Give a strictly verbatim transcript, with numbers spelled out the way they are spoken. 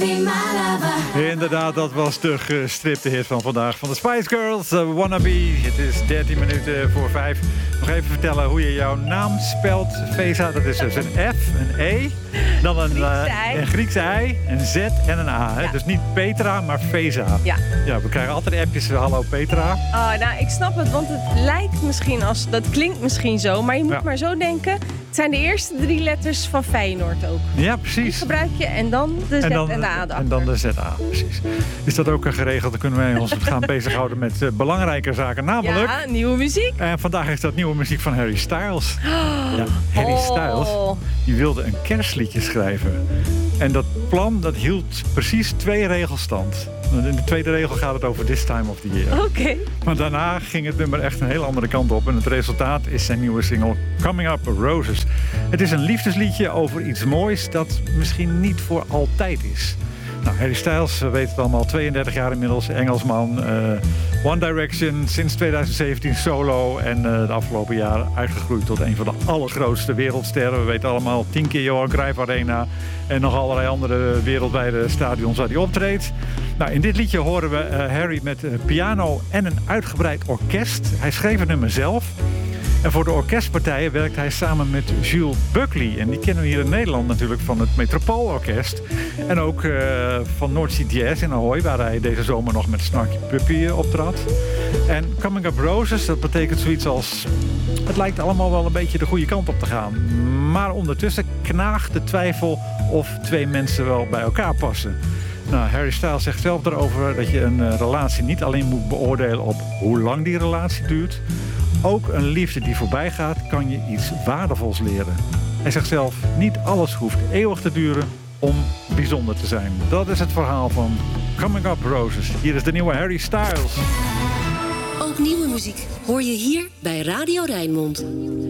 Inderdaad, dat was de gestripte hit van vandaag van de Spice Girls, uh, Wannabe. Het is dertien minuten voor vijf. Nog even vertellen hoe je jouw naam spelt. Vesa, dat is dus een F, een E, dan een, uh, een Griekse I, een Z en een A. Hè? Ja. Dus niet Petra, maar Vesa. Ja. Ja, we krijgen altijd appjes, hallo Petra. Oh, nou, ik snap het, want het lijkt misschien als, dat klinkt misschien zo, maar je moet ja. maar zo denken. Het zijn de eerste drie letters van Feyenoord ook. Ja, precies. Die gebruik je en dan de Z en, dan, en de A erachter. En dan de Z A, precies. Is dat ook geregeld? Dan kunnen wij ons gaan bezighouden met uh, belangrijke zaken. Namelijk... Ja, nieuwe muziek. En vandaag is dat nieuwe muziek van Harry Styles. Oh. Ja, Harry oh. Styles, die wilde een kerstliedje schrijven. En dat plan, dat hield precies twee regels stand. In de tweede regel gaat het over This Time of the Year. Oké. Okay. Maar daarna ging het nummer echt een hele andere kant op. En het resultaat is zijn nieuwe single Coming Up Roses. Het is een liefdesliedje over iets moois dat misschien niet voor altijd is. Nou, Harry Styles, we weten het allemaal, tweeëndertig jaar inmiddels, Engelsman. Uh, One Direction, sinds twintig zeventien solo. En uh, de afgelopen jaren uitgegroeid tot een van de allergrootste wereldsterren. We weten allemaal, tien keer Johan Cruijff Arena. En nog allerlei andere wereldwijde stadions waar hij optreedt. Nou, in dit liedje horen we uh, Harry met uh, piano en een uitgebreid orkest. Hij schreef het nummer zelf. En voor de orkestpartijen werkt hij samen met Jules Buckley. En die kennen we hier in Nederland natuurlijk van het Metropoolorkest. En ook uh, van North Sea Jazz in Ahoy, waar hij deze zomer nog met Snarky Puppy optrad. En Coming Up Roses, dat betekent zoiets als... Het lijkt allemaal wel een beetje de goede kant op te gaan. Maar ondertussen knaagt de twijfel of twee mensen wel bij elkaar passen. Nou, Harry Styles zegt zelf daarover dat je een uh, relatie niet alleen moet beoordelen op hoe lang die relatie duurt. Ook een liefde die voorbij gaat, kan je iets waardevols leren. Hij zegt zelf, niet alles hoeft eeuwig te duren om bijzonder te zijn. Dat is het verhaal van Coming Up Roses. Hier is de nieuwe Harry Styles. Ook nieuwe muziek hoor je hier bij Radio Rijnmond.